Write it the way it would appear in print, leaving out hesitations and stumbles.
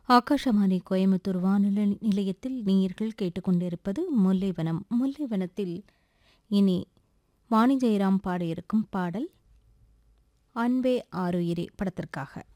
ஆகாஷவாணி கோயம்புத்தூர் வானொலி நிலையத்தில் நேயர்கள் கேட்டுக்கொண்டிருப்பது முல்லைவனம். முல்லைவனத்தில் இனி வாணி ஜெயராம் பாடியிருக்கும் பாடல் அன்பே ஆருயிரே படத்திற்காக.